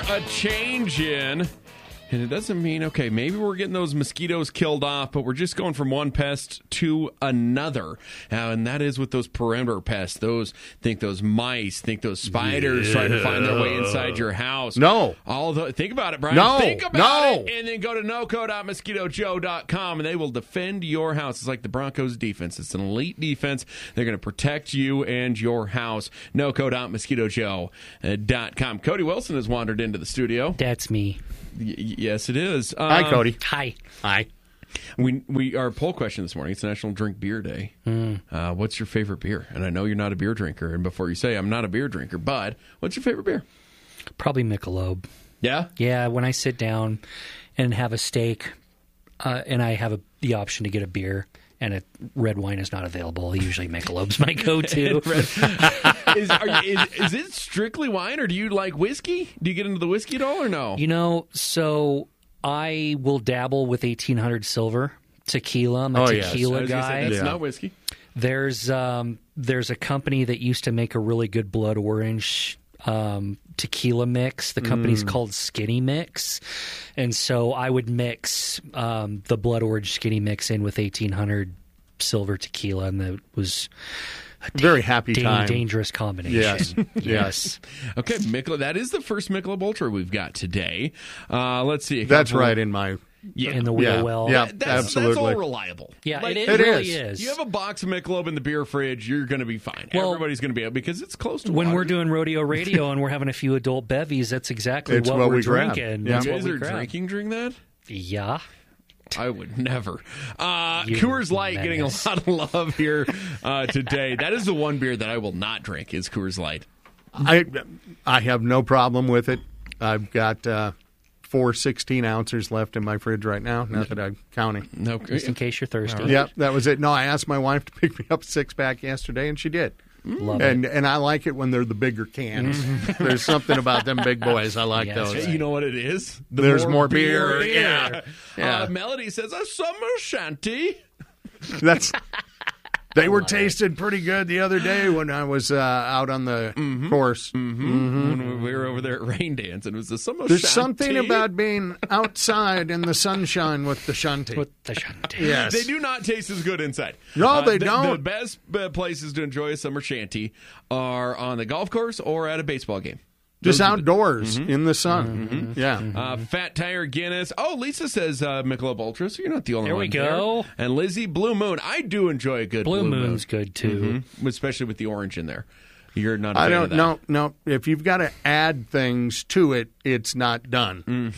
a change in. And it doesn't mean, okay, maybe we're getting those mosquitoes killed off, but we're just going from one pest to another. And that is with those perimeter pests. Those mice, think those spiders trying to find their way inside your house. No. Think about it, Brian. No. Think about it, and then go to noco.mosquitojoe.com, and they will defend your house. It's like the Broncos defense. It's an elite defense. They're going to protect you and your house. noco.mosquitojoe.com. Cody Wilson has wandered into the studio. That's me. Yes, it is. Hi, Cody. Hi. Hi. Our poll question this morning, it's National Drink Beer Day. What's your favorite beer? And I know you're not a beer drinker, and before you say I'm not a beer drinker, but what's your favorite beer? Probably Michelob. Yeah? Yeah, when I sit down and have a steak and I have the option to get a beer and red wine is not available, usually Michelob's my go-to. Is it strictly wine, or do you like whiskey? Do you get into the whiskey at all, or no? So I will dabble with 1800 Silver tequila. I'm a tequila guy. That's not whiskey. There's a company that used to make a really good blood orange tequila mix. The company's called Skinny Mix, and so I would mix the blood orange Skinny Mix in with 1800 Silver tequila, and that was a very happy time. Dangerous combination. Yes. Okay, Michelob. That is the first Michelob Ultra we've got today. Let's see. That's right in my. Yeah. In the wheel well. Yeah, That's absolutely. all reliable. Yeah, Like, it really is. You have a box of Michelob in the beer fridge, you're going to be fine. Well, everybody's going to be able, because it's close to when water. we're doing rodeo radio and we're having a few adult bevies, that's exactly It's what what we're we grab. drinking. Yeah. That's You what guys we are grab. drinking during that? Yeah. I would never. Coors Light getting a lot of love here today. That is the one beer that I will not drink, is Coors Light. I have no problem with it. I've got 4 16-ounces left in my fridge right now. Not that I'm counting. No, Just in case you're thirsty. Yeah, that was it. No, I asked my wife to pick me up a 6-pack yesterday, and she did. Love it. And I like it when they're the bigger cans. There's something about them big boys. I like Yes. those. You know what it is? There's more beer. Yeah. Yeah. Melody says, a summer shanty. That's. They were tasted pretty good the other day when I was out on the course. When we were over there at Rain Dance, and it was the summer There's shanty. something about being outside in the sunshine with the shanty. With the shanty. Yes. They do not taste as good inside. No, they The don't. best places to enjoy a summer shanty are on the golf course or at a baseball game. Just outdoors in the sun. Yeah. Fat Tire Guinness. Oh, Lisa says Michelob Ultra, so you're not the only There one. we go. There. And Lizzie, Blue Moon. I do enjoy a good Blue Moon's good, too. Especially with the orange in there. You're not a I fan don't of that. no. If you've got to add things to it, it's not done.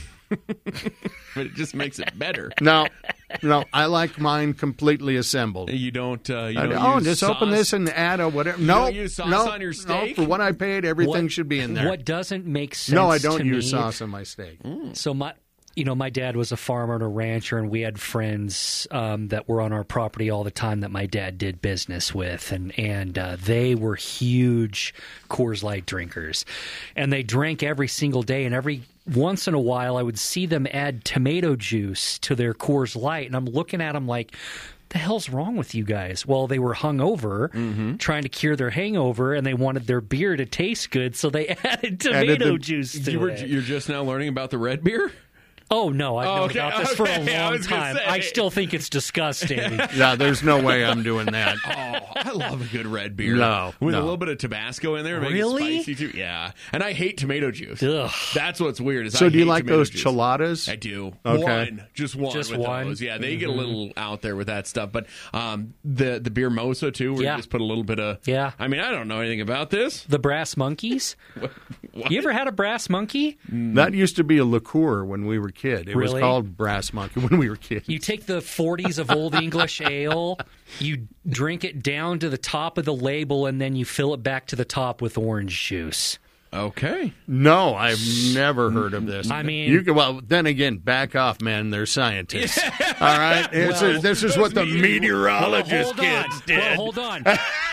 But it just makes it better. No, I like mine completely assembled. You don't use just sauce? open this and add a whatever. No, don't use sauce no, on your steak? No, for what I paid, everything should be in there. What doesn't make sense No, I don't to use me, sauce on my steak. So my dad was a farmer and a rancher, and we had friends that were on our property all the time that my dad did business with, and they were huge Coors Light drinkers, and they drank every single day. And every once in a while, I would see them add tomato juice to their Coors Light, and I'm looking at them like, the hell's wrong with you guys? Well, they were hungover, trying to cure their hangover, and they wanted their beer to taste good, so they added tomato juice to it. You're just now learning about the red beer? Oh, no, I've known about this for a I long was gonna time. say. I still think it's disgusting. Yeah, there's no way I'm doing that. Oh, I love a good red beer. No, With no. a little bit of Tabasco in there. Make Really? it spicy too. Yeah. And I hate tomato juice. Ugh. That's what's weird. Is So I do you hate like tomato those juice. chiladas? I do. Okay. Just one Just with one? those. Yeah, they get a little out there with that stuff. But the beer mosa, too, where Yeah. you just put a little bit of... Yeah. I mean, I don't know anything about this. The brass monkeys? What? You ever had a brass monkey? That used to be a liqueur when we were kids. It was Really? called Brass Monkey when we were kids. You take the 40s of Old English ale, you drink it down to the top of the label, and then you fill it back to the top with orange juice. Okay. No, I've never heard of this. I mean- you can, well, then again, back off, man. They're scientists. All right, this is what the meteorologist kids did. Well, hold on.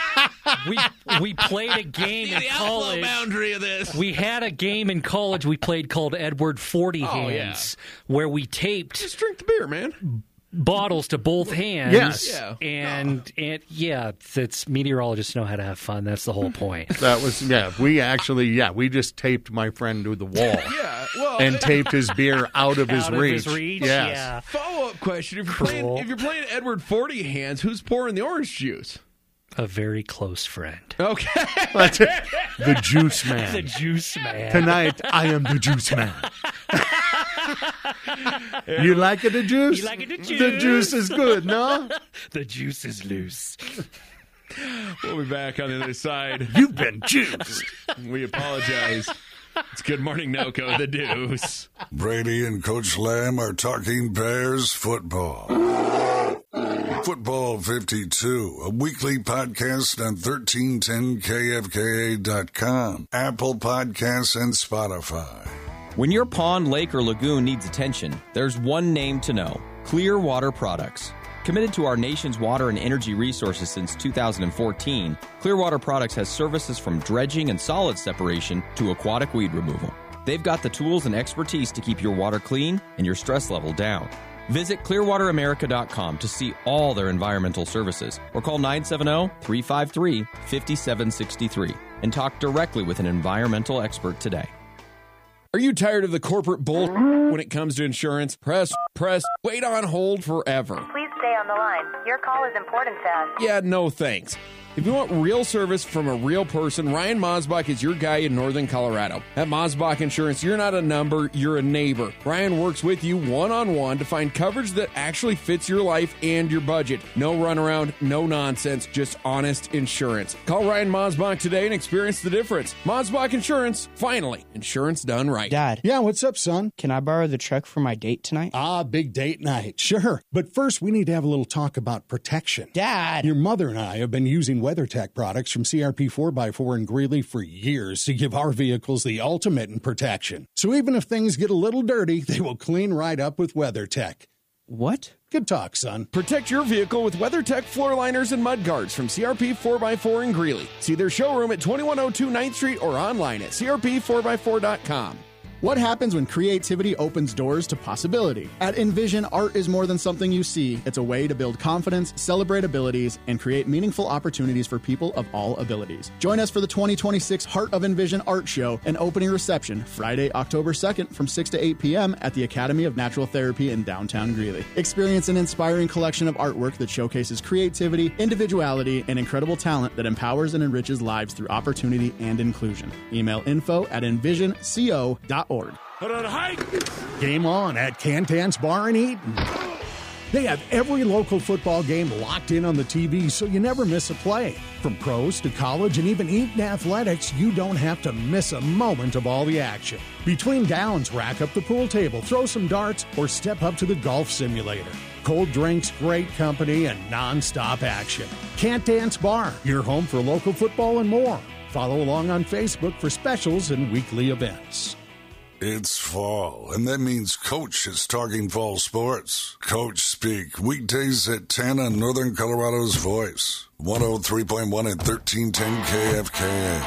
We played a game in college. boundary of this. We had a game in college we played called Edward 40 Hands, where we taped Just drink the beer, man. bottles to both hands. Yes. Yeah. And it's meteorologists know how to have fun. That's the whole point. That was, we just taped my friend to the wall. Yeah, well, And taped his beer out of his Out of reach. his reach, Yes. yeah. follow-up question. If Cool. you're playing Edward 40 hands, who's pouring the orange juice? A very close friend. Okay. That's it. The juice man. The juice man. Tonight, I am the juice man. You like it, the juice? You like it, the juice? The juice is good, no? The juice is loose. We'll be back on the other side. You've been juiced. We apologize. It's Good Morning NoCo, the Deuce. Brady and Coach Lamb are talking Bears football. Football 52, a weekly podcast on 1310kfka.com, Apple Podcasts, and Spotify. When your pond, lake, or lagoon needs attention, there's one name to know: Clearwater Products. Committed to our nation's water and energy resources since 2014, Clearwater Products has services from dredging and solid separation to aquatic weed removal. They've got the tools and expertise to keep your water clean and your stress level down. Visit clearwateramerica.com to see all their environmental services or call 970-353-5763 and talk directly with an environmental expert today. Are you tired of the corporate bull when it comes to insurance? Press, wait on hold forever. Please stay on the line. Your call is important to us. Yeah, no thanks. If you want real service from a real person, Ryan Mosbach is your guy in Northern Colorado. At Mosbach Insurance, you're not a number, you're a neighbor. Ryan works with you one-on-one to find coverage that actually fits your life and your budget. No runaround, no nonsense, just honest insurance. Call Ryan Mosbach today and experience the difference. Mosbach Insurance, finally, insurance done right. Dad. Yeah, what's up, son? Can I borrow the truck for my date tonight? Big date night. Sure. But first, we need to have a little talk about protection. Dad! Your mother and I have been using WeatherTech products from CRP 4x4 and Greeley for years to give our vehicles the ultimate in protection. So even if things get a little dirty, they will clean right up with WeatherTech. What? Good talk, son. Protect your vehicle with WeatherTech floor liners and mud guards from CRP 4x4 in Greeley. See their showroom at 2102 9th Street or online at crp4x4.com. What happens when creativity opens doors to possibility? At Envision, art is more than something you see. It's a way to build confidence, celebrate abilities, and create meaningful opportunities for people of all abilities. Join us for the 2026 Heart of Envision Art Show and opening reception Friday, October 2nd from 6 to 8 p.m. at the Academy of Natural Therapy in downtown Greeley. Experience an inspiring collection of artwork that showcases creativity, individuality, and incredible talent that empowers and enriches lives through opportunity and inclusion. Email info@envisionco.org. Game on at Cantan's Bar in Eaton. They have every local football game locked in on the TV, so you never miss a play. From pros to college and even Eaton athletics, you don't have to miss a moment of all the action. Between downs, rack up the pool table, throw some darts, or step up to the golf simulator. Cold drinks, great company, and non-stop action. Cantan's Bar, your home for local football and more. Follow along on Facebook for specials and weekly events. It's fall, and that means Coach is talking fall sports. Coach Speak, weekdays at 10 on Northern Colorado's Voice. 103.1 at 1310 KFKA.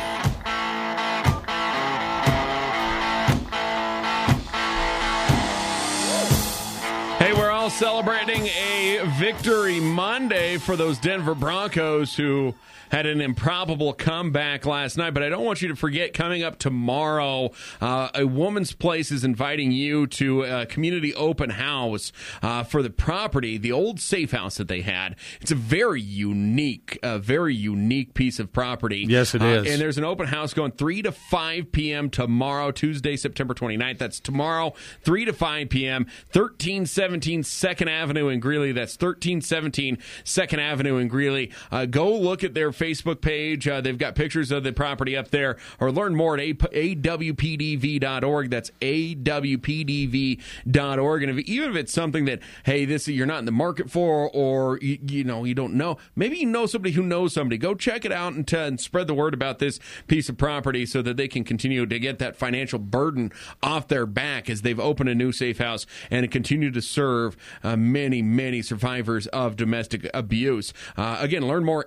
Hey, we're all celebrating a victory Monday for those Denver Broncos who had an improbable comeback last night. But I don't want you to forget, coming up tomorrow, A Woman's Place is inviting you to a community open house for the property, the old safe house that they had. It's a very unique piece of property. Yes, it is. And there's an open house going 3 to 5 p.m. tomorrow, Tuesday, September 29th. That's tomorrow, 3 to 5 p.m., 1317 2nd Avenue in Greeley. That's 1317 2nd Avenue in Greeley. Go look at their Facebook page. They've got pictures of the property up there, or learn more at awpdv.org. That's awpdv.org. And even if it's something that, hey, you're not in the market for, or you don't know, maybe you know somebody who knows somebody, go check it out and spread the word about this piece of property so that they can continue to get that financial burden off their back as they've opened a new safe house and continue to serve many survivors of domestic abuse. Again, learn more,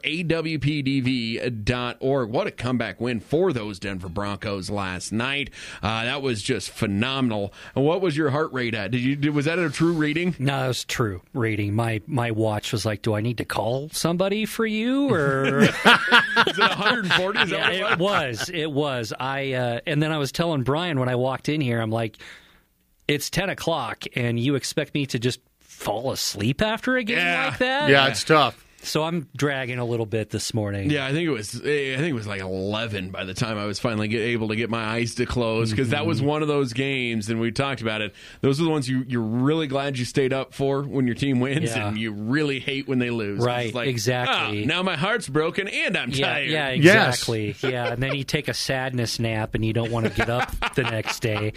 awpdv.org. What a comeback win for those Denver Broncos last night. That was just phenomenal. And what was your heart rate at? Was that a true reading? No, it was true reading. My watch was like, do I need to call somebody for you? Or Is it 140? Is that yeah, it was. And then I was telling Brian when I walked in here, I'm like, it's 10 o'clock, and you expect me to just fall asleep after a game like that? Yeah, it's tough. So I'm dragging a little bit this morning. Yeah, I think it was like 11 by the time I was finally able to get my eyes to close, because that was one of those games, and we talked about it. Those are the ones you're really glad you stayed up for when your team wins, and you really hate when they lose. Right, it's like, exactly. Now my heart's broken and I'm tired. Yeah, exactly. Yes. Yeah, and then you take a sadness nap and you don't want to get up the next day.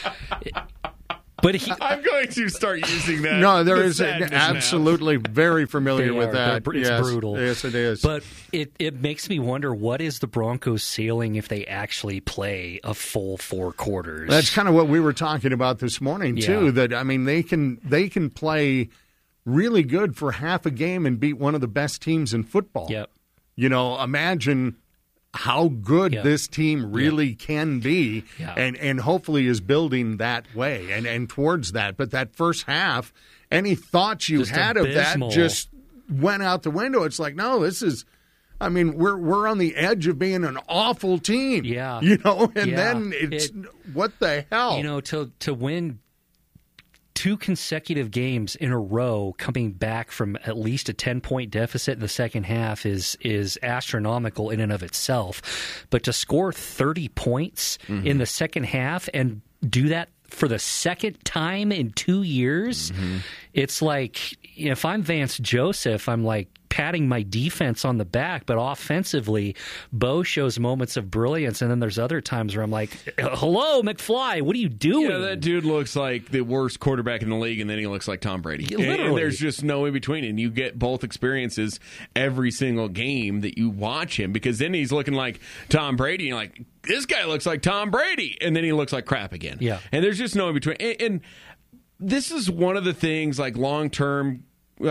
But I'm going to start using that. No, there is absolutely very familiar with that. It's brutal. Yes, it is. But it makes me wonder, what is the Broncos' ceiling if they actually play a full 4 quarters? That's kind of what we were talking about this morning too. That I mean, they can play really good for half a game and beat one of the best teams in football. Yep. You know, imagine how good this team really can be, and hopefully is building that way and towards that. But that first half, any thoughts you had of that just went out the window. It's like, no, this is, I mean, we're on the edge of being an awful team. Yeah. You know, and then it's, what the hell? You know, to win 2 consecutive games in a row, coming back from at least a 10-point deficit in the second half is astronomical in and of itself. But to score 30 points in the second half and do that for the second time in 2 years, it's like, if I'm Vance Joseph, I'm like patting my defense on the back, but offensively, Bo shows moments of brilliance, and then there's other times where I'm like, hello, McFly, what are you doing? Yeah, that dude looks like the worst quarterback in the league, and then he looks like Tom Brady. Literally. And there's just no in between, and you get both experiences every single game that you watch him, because then he's looking like Tom Brady, and you're like, this guy looks like Tom Brady, and then he looks like crap again. Yeah. And there's just no in between. And this is one of the things, like, long-term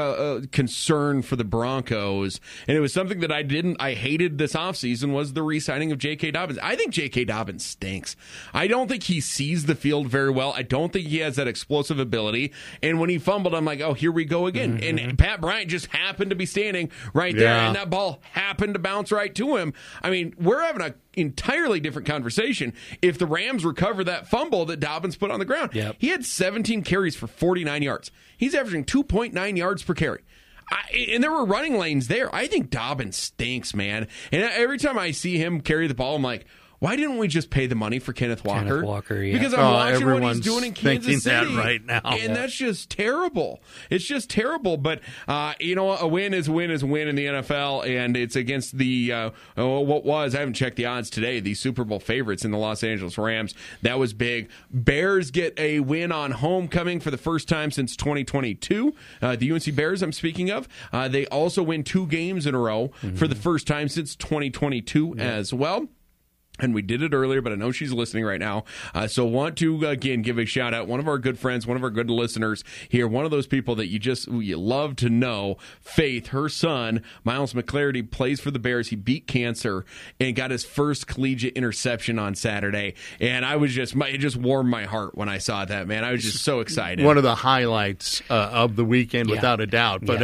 concern for the Broncos, and it was something that I hated this offseason, was the re-signing of J.K. Dobbins. I think J.K. Dobbins stinks. I don't think he sees the field very well. I don't think he has that explosive ability, and when he fumbled, I'm like, oh, here we go again. And Pat Bryant just happened to be standing right there, and that ball happened to bounce right to him. I mean, we're having an entirely different conversation if the Rams recover that fumble that Dobbins put on the ground. Yep. He had 17 carries for 49 yards. He's averaging 2.9 yards per carry. And there were running lanes there. I think Dobbins stinks, man. And every time I see him carry the ball, I'm like, why didn't we just pay the money for Kenneth Walker? Kenneth Walker, yeah. Because I'm watching what he's everyone's doing in Kansas City thinking that right now. and that's just terrible. It's just terrible. But you know, a win is a win is a win in the NFL, and it's against the what was, I haven't checked the odds today, the Super Bowl favorites in the Los Angeles Rams. That was big. Bears get a win on homecoming for the first time since 2022. The UNC Bears, I'm speaking of, they also win 2 games in a row for the first time since 2022 as well. And we did it earlier, but I know she's listening right now. So want to, again, give a shout out. One of our good friends, one of our good listeners here, one of those people that you love to know, Faith, her son, Miles McClarty, plays for the Bears. He beat cancer and got his first collegiate interception on Saturday. And I was it just warmed my heart when I saw that, man. I was just so excited. One of the highlights of the weekend, without a doubt, but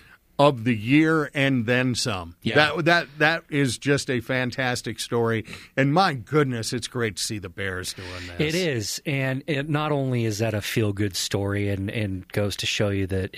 of the year and then some. Yeah. That is just a fantastic story. And my goodness, it's great to see the Bears doing this. It is. And not only is that a feel-good story and goes to show you that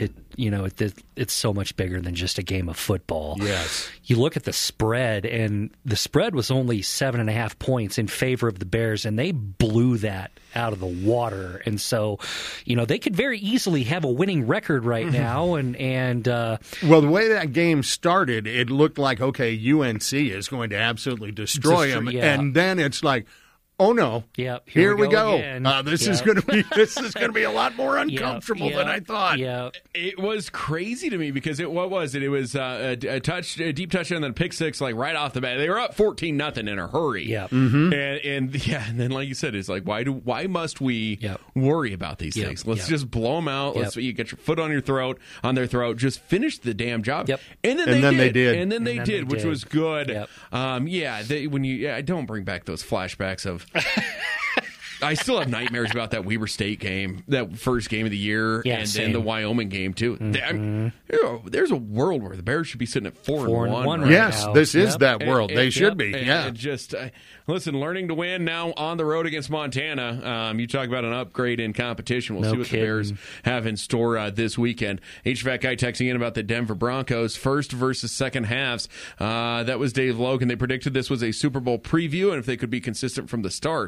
it's so much bigger than just a game of football. Yes. You look at the spread, and the spread was only 7.5 points in favor of the Bears, and they blew that out of the water. And so, they could very easily have a winning record right now. And well, the way that game started, it looked like, okay, UNC is going to absolutely destroy them. Yeah. And then it's like, oh no, Yep, here we go. This is going to be a lot more uncomfortable than I thought. Yeah, it was crazy to me because it was a deep touchdown, and then a pick six, like right off the bat. They were up 14-0 in a hurry. Yeah, and then like you said, it's like why must we worry about these things? Let's just blow them out. Let's you get your foot on their throat. Just finish the damn job. Yep. And then they did, which was good. Yep. Don't bring back those flashbacks of. I still have nightmares about that Weber State game, that first game of the year, and the Wyoming game too. There's a world where the Bears should be sitting at 4-1. Right yes, now. This is that world. They should be. Listen, learning to win now on the road against Montana. You talk about an upgrade in competition. We'll see what the Bears have in store this weekend. HVAC guy texting in about the Denver Broncos first versus second halves. That was Dave Logan. They predicted this was a Super Bowl preview, and if they could be consistent from the start.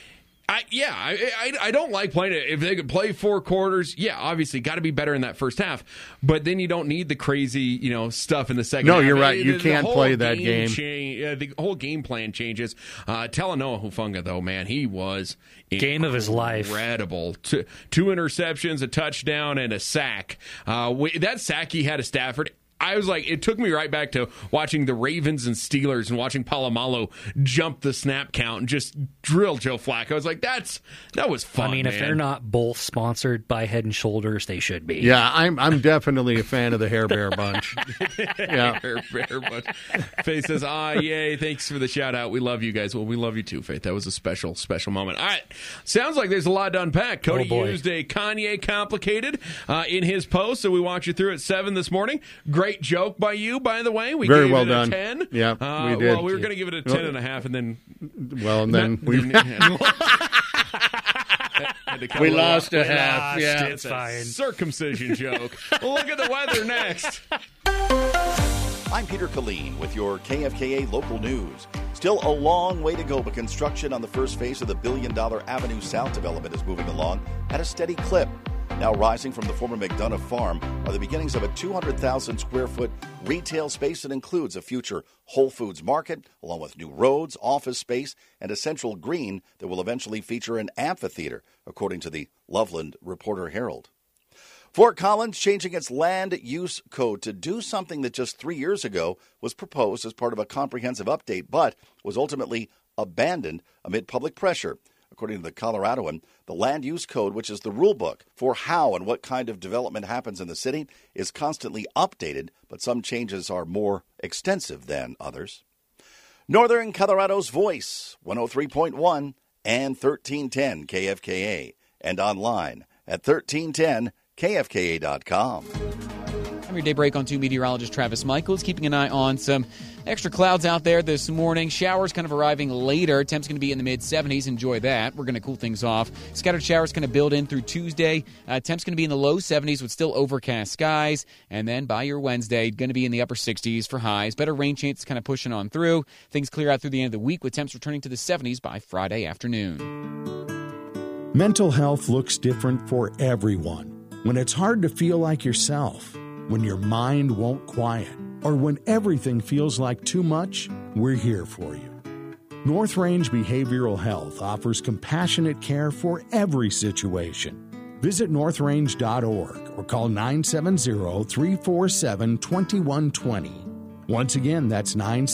I don't like playing it. If they could play 4 quarters, obviously got to be better in that first half. But then you don't need the crazy, stuff in the second half. No, you're right. You can't play that game. The whole game plan changes. Talanoa Hufanga, though, man, he was game of his life. Incredible. 2 interceptions, a touchdown, and a sack. That sack he had at Stafford. I was like, it took me right back to watching the Ravens and Steelers and watching Polamalu jump the snap count and just drill Joe Flacco. I was like, that was fun. I mean, if they're not both sponsored by Head and Shoulders, they should be. Yeah, I'm definitely a fan of the Hair Bear Bunch. Hair Bear Bunch. Faith says, yay, thanks for the shout out. We love you guys. Well, we love you too, Faith. That was a special, special moment. All right, sounds like there's a lot to unpack. Cody used a Kanye Complicated in his post, so we walked you through at 7 this morning. Great joke by you, by the way. We Very gave well it done. a 10. Yeah, we did. Well, we were going to give it a 10.5, and then... Well, and then we lost a half. Yeah, it's fine. Circumcision joke. Look at the weather next. I'm Peter Killeen with your KFKA local news. Still a long way to go, but construction on the first phase of the $1 billion Avenue South development is moving along at a steady clip. Now rising from the former McDonough farm are the beginnings of a 200,000 square foot retail space that includes a future Whole Foods market, along with new roads, office space, and a central green that will eventually feature an amphitheater, according to the Loveland Reporter-Herald. Fort Collins changing its land use code to do something that just 3 years ago was proposed as part of a comprehensive update, but was ultimately abandoned amid public pressure. According to the Coloradoan, the land use code, which is the rule book for how and what kind of development happens in the city, is constantly updated, but some changes are more extensive than others. Northern Colorado's Voice, 103.1 and 1310 KFKA, and online at 1310KFKA.com. I'm your daybreak on 2 meteorologist Travis Michaels, keeping an eye on some extra clouds out there this morning. Showers kind of arriving later. Temps going to be in the mid-70s. Enjoy that. We're going to cool things off. Scattered showers going to build in through Tuesday. Temps going to be in the low 70s with still overcast skies. And then by your Wednesday, going to be in the upper 60s for highs. Better rain chance kind of pushing on through. Things clear out through the end of the week with temps returning to the 70s by Friday afternoon. Mental health looks different for everyone. When it's hard to feel like yourself, when your mind won't quiet, or when everything feels like too much, we're here for you. North Range Behavioral Health offers compassionate care for every situation. Visit northrange.org or call 970-347-2120. Once again, that's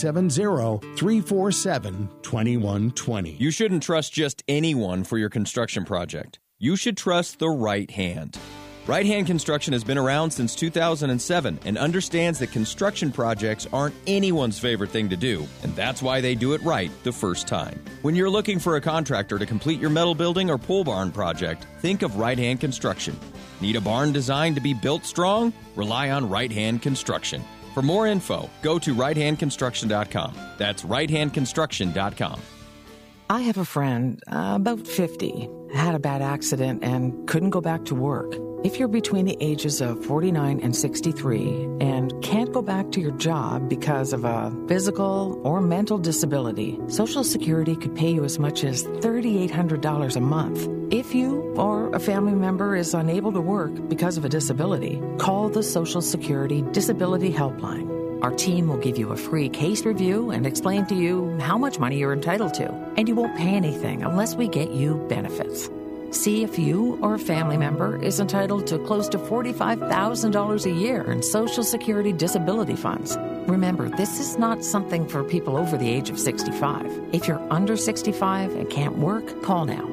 970-347-2120. You shouldn't trust just anyone for your construction project. You should trust the right hand. Right Hand Construction has been around since 2007 and understands that construction projects aren't anyone's favorite thing to do, and that's why they do it right the first time. When you're looking for a contractor to complete your metal building or pole barn project, think of Right Hand Construction. Need a barn designed to be built strong? Rely on Right Hand Construction. For more info, go to righthandconstruction.com. That's righthandconstruction.com. I have a friend, about 50, had a bad accident and couldn't go back to work. If you're between the ages of 49 and 63 and can't go back to your job because of a physical or mental disability, Social Security could pay you as much as $3,800 a month. If you or a family member is unable to work because of a disability, call the Social Security Disability Helpline. Our team will give you a free case review and explain to you how much money you're entitled to. And you won't pay anything unless we get you benefits. See if you or a family member is entitled to close to $45,000 a year in Social Security disability funds. Remember, this is not something for people over the age of 65. If you're under 65 and can't work, call now.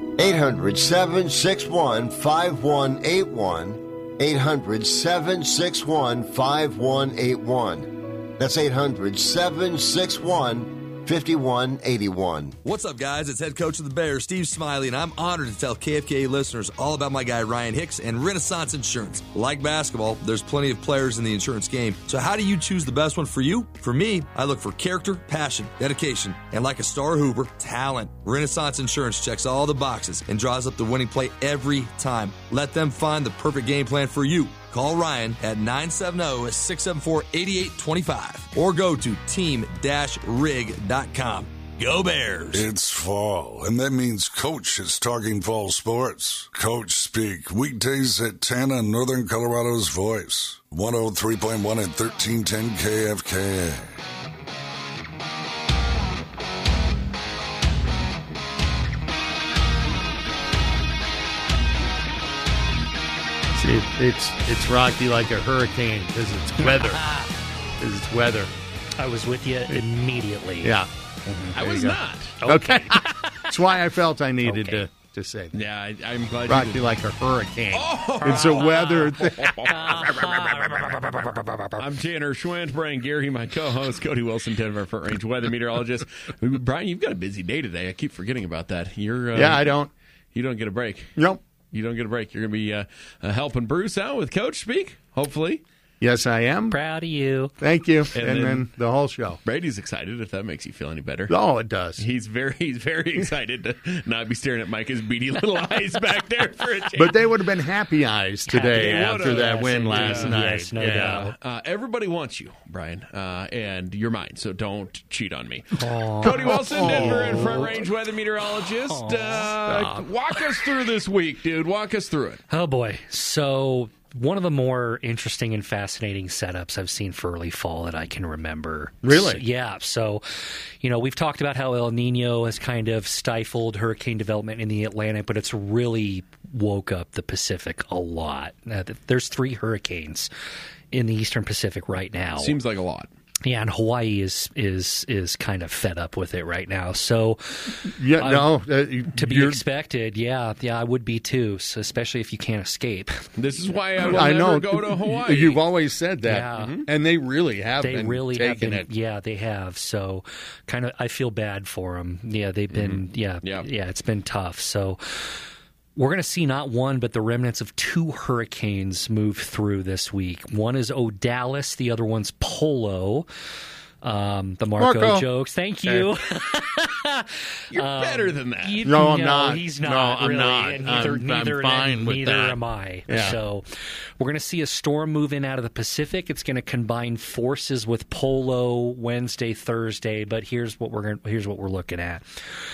800-761-5181. 800-761-5181. That's 800-761-5181. What's up, guys? It's head coach of the Bears, Steve Smiley, and I'm honored to tell KFKA listeners all about my guy, Ryan Hicks, and Renaissance Insurance. Like basketball, there's plenty of players in the insurance game. So how do you choose the best one for you? For me, I look for character, passion, dedication, and like a star Hoover, talent. Renaissance Insurance checks all the boxes and draws up the winning play every time. Let them find the perfect game plan for you. Call Ryan at 970-674-8825 or go to team-rig.com. Go Bears! It's fall, and that means Coach is talking fall sports. Coach Speak, weekdays at 10 on Northern Colorado's Voice. 103.1 and 1310 KFKA. It's rocky like a hurricane because it's weather. I was with you immediately. Yeah. I was not. Okay. That's why I felt I needed to say that. Yeah, I'm glad rocky you did. like a hurricane. It's a weather thing. I'm Tanner Schwant, Brian Gary, my co-host, Cody Wilson, 10 of our Front Range weather meteorologist. Brian, you've got a busy day today. I keep forgetting about that. Yeah, I don't. You don't get a break. Nope. You don't get a break. You're going to be helping Bruce out with Coach Speak, hopefully. Yes, I am. Proud of you. Thank you. And then the whole show. Brady's excited, if that makes you feel any better. Oh, it does. He's very excited to not be staring at Micah's beady little eyes back there for a change. But they would have been happy eyes today after that win last night. Yes, no doubt. Everybody wants you, Brian, and you're mine, so don't cheat on me. Cody Wilson, Denver and Front Range weather meteorologist. Walk us through this week, dude. Walk us through it. Oh, boy. So one of the more interesting and fascinating setups I've seen for early fall that I can remember. Really? So, yeah. So, we've talked about how El Nino has kind of stifled hurricane development in the Atlantic, but it's really woke up the Pacific a lot. There's 3 hurricanes in the Eastern Pacific right now. Seems like a lot. Yeah, and Hawaii is kind of fed up with it right now. So, to be expected. Yeah, I would be too. So especially if you can't escape. This is why I will never go to Hawaii. You've always said that, and they really have. They been really taking have been, it. Yeah, they have. So, kind of, I feel bad for them. Yeah, they've been. Yeah, it's been tough. So, we're going to see not one, but the remnants of 2 hurricanes move through this week. One is Odalis, the other one's Polo. The Marco jokes. Thank you. You're better than that. No, I'm not. He's not. No, really. I'm not. And neither I'm fine with neither that. am I. Yeah. So we're going to see a storm move in out of the Pacific. It's going to combine forces with Polo Wednesday, Thursday. But here's what we're looking at.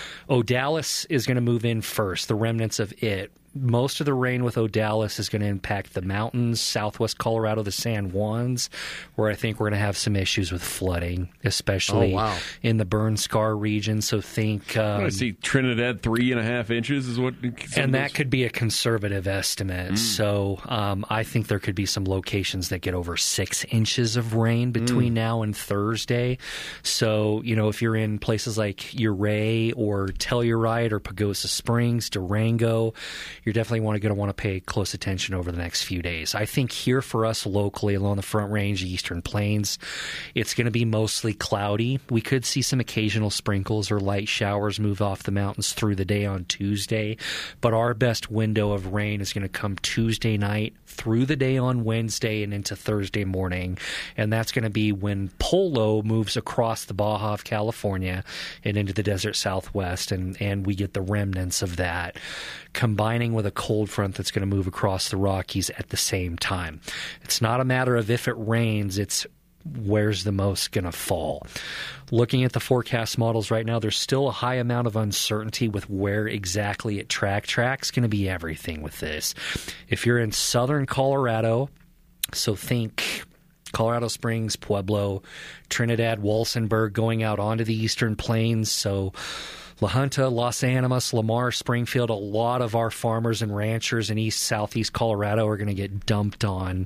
Odalis is going to move in first, the remnants of it. Most of the rain with Odalis is going to impact the mountains, southwest Colorado, the San Juans, where I think we're going to have some issues with flooding, especially in the burn scar region. So think... I see Trinidad 3.5 inches is what... And that could be a conservative estimate. So I think there could be some locations that get over 6 inches of rain between now and Thursday. So, if you're in places like Ouray or Telluride or Pagosa Springs, Durango, you're definitely going to want to pay close attention over the next few days. I think here for us locally along the Front Range, the Eastern Plains, it's going to be mostly cloudy. We could see some occasional sprinkles or light showers move off the mountains through the day on Tuesday, but our best window of rain is going to come Tuesday night through the day on Wednesday and into Thursday morning, and that's going to be when Polo moves across the Baja of California and into the desert Southwest, and we get the remnants of that, combining with a cold front that's going to move across the Rockies at the same time. It's not a matter of if it rains, it's where's the most going to fall. Looking at the forecast models right now, there's still a high amount of uncertainty with where exactly it track's going to be everything with this. If you're in southern Colorado, so think Colorado Springs, Pueblo, Trinidad, Walsenburg, going out onto the Eastern Plains. So La Junta, Los Animas, Lamar, Springfield, a lot of our farmers and ranchers in southeast Colorado are going to get dumped on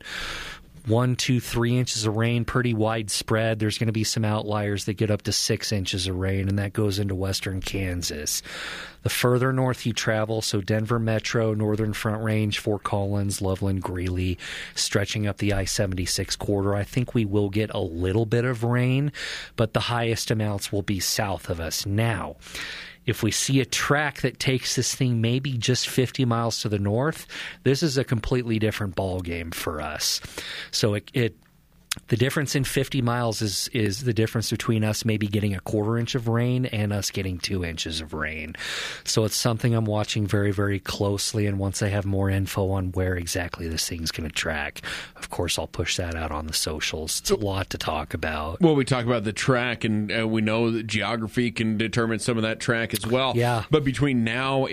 1, 2, 3 inches of rain, pretty widespread. There's going to be some outliers that get up to 6 inches of rain, and that goes into western Kansas. The further north you travel, so Denver Metro, Northern Front Range, Fort Collins, Loveland, Greeley, stretching up the I-76 corridor, I think we will get a little bit of rain, but the highest amounts will be south of us. Now, if we see a track that takes this thing maybe just 50 miles to the north, this is a completely different ball game for us. So the difference in 50 miles is the difference between us maybe getting a quarter inch of rain and us getting 2 inches of rain. So it's something I'm watching very, very closely, and once I have more info on where exactly this thing's going to track, of course I'll push that out on the socials. It's a lot to talk about. Well, we talk about the track, and we know that geography can determine some of that track as well. Yeah. But between now,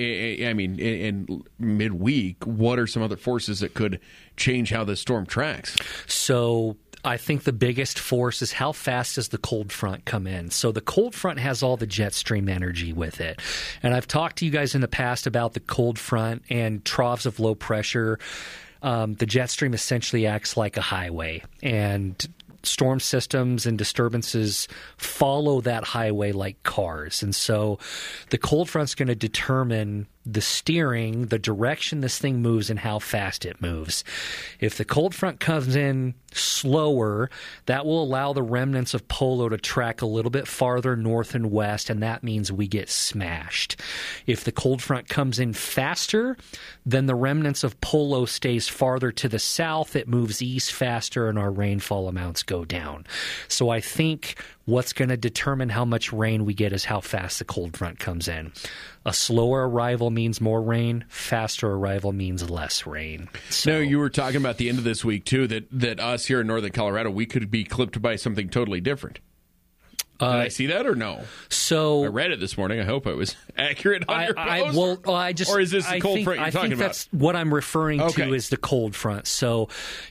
and midweek, what are some other forces that could change how the storm tracks? So I think the biggest force is how fast does the cold front come in. So the cold front has all the jet stream energy with it. And I've talked to you guys in the past about the cold front and troughs of low pressure. The jet stream essentially acts like a highway, and storm systems and disturbances follow that highway like cars. And so the cold front's going to determine the steering, the direction this thing moves, and how fast it moves. If the cold front comes in slower, that will allow the remnants of Polo to track a little bit farther north and west, and that means we get smashed. If the cold front comes in faster, then the remnants of Polo stays farther to the south, it moves east faster, and our rainfall amounts go down. So I think what's going to determine how much rain we get is how fast the cold front comes in. A slower arrival means more rain. Faster arrival means less rain. So, you were talking about the end of this week, too, that us here in northern Colorado, we could be clipped by something totally different. Did I see that or no? So I read it this morning. I hope it was accurate on your post. Or is this the cold front you're talking about? I think that's what I'm referring to is the cold front. So,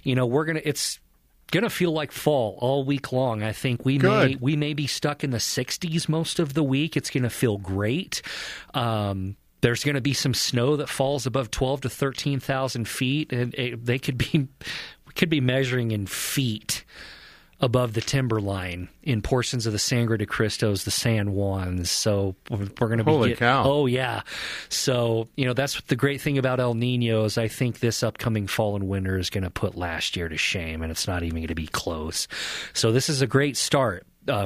it's going to feel like fall all week long. I think we may be stuck in the 60s most of the week. It's going to feel great. There's going to be some snow that falls above 12 to 13,000 feet, and we could be measuring in feet above the timberline in portions of the Sangre de Cristos, the San Juans. So we're going to be holy cow! Oh yeah. So that's the great thing about El Nino is I think this upcoming fall and winter is going to put last year to shame, and it's not even going to be close. So this is a great start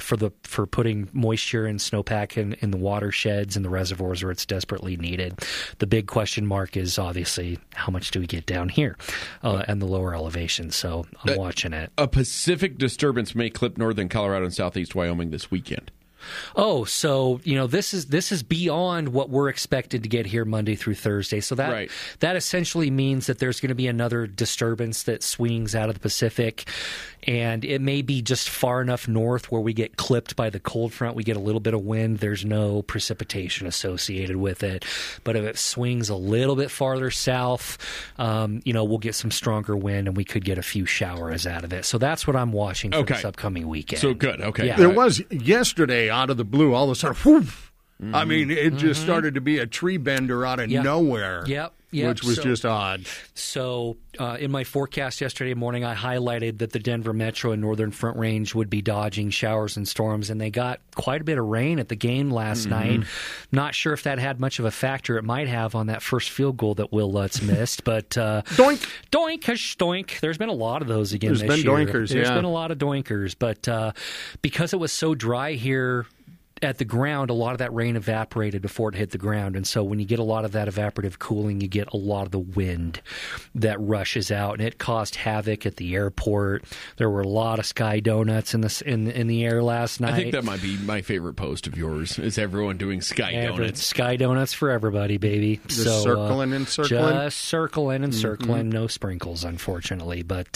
for putting moisture and snowpack in the watersheds and the reservoirs where it's desperately needed. The big question mark is obviously how much do we get down here and the lower elevation. So I'm watching it. A Pacific disturbance may clip northern Colorado and southeast Wyoming this weekend. Oh, so this is beyond what we're expected to get here Monday through Thursday. So that essentially means that there's going to be another disturbance that swings out of the Pacific, and it may be just far enough north where we get clipped by the cold front. We get a little bit of wind. There's no precipitation associated with it, but if it swings a little bit farther south, we'll get some stronger wind, and we could get a few showers out of it. So that's what I'm watching for this upcoming weekend. So good. Okay, yeah. There was yesterday. Out of the blue, all of a sudden, whoof, I mean, it just started to be a tree bender out of nowhere. Yep. Which was just odd. So in my forecast yesterday morning, I highlighted that the Denver Metro and Northern Front Range would be dodging showers and storms, and they got quite a bit of rain at the game last night. Not sure if that had much of a factor. It might have on that first field goal that Will Lutz missed, but doink, doink. There's been a lot of those again this year. There's been doinkers, There's been a lot of doinkers, but because it was so dry here at the ground, a lot of that rain evaporated before it hit the ground, and so when you get a lot of that evaporative cooling, you get a lot of the wind that rushes out, and it caused havoc at the airport. There were a lot of sky donuts in the air last night. I think that might be my favorite post of yours. Is everyone doing sky donuts? Sky donuts for everybody, baby. Just circling and circling, just circling and circling. No sprinkles, unfortunately, but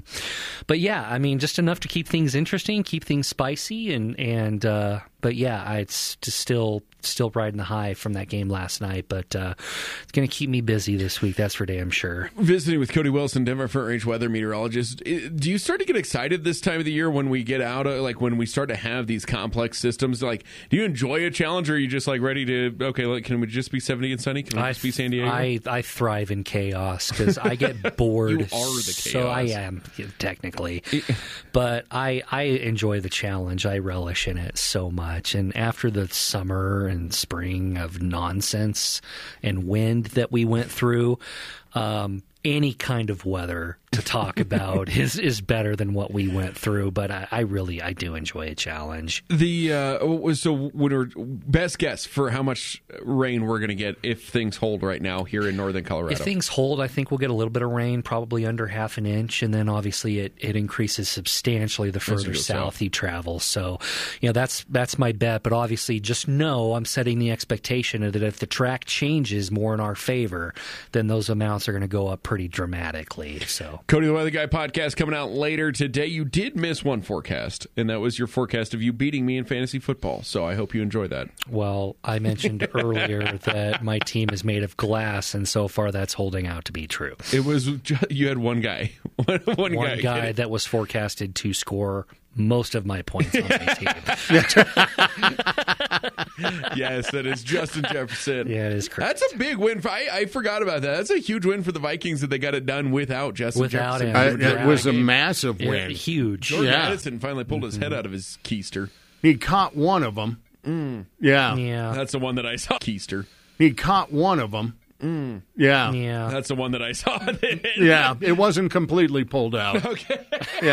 yeah, I mean, just enough to keep things interesting, keep things spicy, and. But yeah, it's just still still riding the high from that game last night, but it's going to keep me busy this week. That's for damn sure. Visiting with Cody Wilson, Denver Front Range weather meteorologist. Do you start to get excited this time of the year when we get out, like when we start to have these complex systems? Like, do you enjoy a challenge, or are you just like ready to, okay, like, can we just be 70 and sunny? Can we just be San Diego? I thrive in chaos because I get bored. You are the chaos. So I am, technically. But I enjoy the challenge. I relish in it so much. And after the summer and spring of nonsense and wind that we went through, any kind of weather to talk about is better than what we went through. But I do enjoy a challenge. So when we're best guess for how much rain we're going to get if things hold right now here in northern Colorado. If things hold, I think we'll get a little bit of rain, probably under half an inch, and then obviously it increases substantially the further south you travel. So, that's my bet. But obviously, just know I'm setting the expectation that if the track changes more in our favor, then those amounts are going to go up pretty dramatically. So. Cody the Weather Guy podcast coming out later today. You did miss one forecast, and that was your forecast of you beating me in fantasy football. So I hope you enjoy that. Well, I mentioned earlier that my team is made of glass, and so far that's holding out to be true. It was you had one guy, one guy that was forecasted to score most of my points on my team. Yes, that is Justin Jefferson. Yeah, it is correct. That's a big win. I forgot about that. That's a huge win for the Vikings that they got it done without Justin Jefferson. It was a massive win. Huge. Jordan Addison finally pulled his head out of his keister. He caught one of them. Yeah. That's the one that I saw. Keister. He caught one of them. Yeah. That's the one that I saw. Yeah, it wasn't completely pulled out. Okay. Yeah.